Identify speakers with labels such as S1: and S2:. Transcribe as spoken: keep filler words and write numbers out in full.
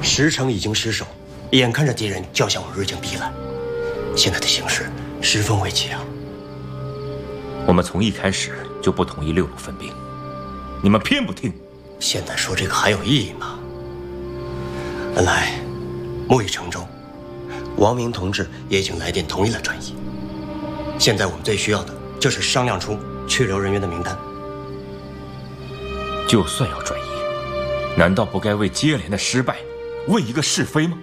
S1: 石城已经失守，眼看着敌人就要向我们瑞京逼来，现在的形势十分危急啊！
S2: 我们从一开始就不同意六路分兵，你们偏不听。
S1: 现在说这个还有意义吗？本来，木已成舟，王明同志也已经来电同意了转移。现在我们最需要的就是商量出去留人员的名单。
S2: 就算要转移，难道不该为接连的失败问一个是非吗？